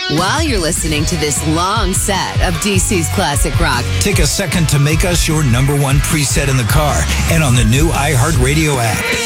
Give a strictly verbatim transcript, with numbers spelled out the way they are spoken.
While you're listening to this long set of D C's classic rock, take a second to make us your number one preset in the car and on the new iHeartRadio app.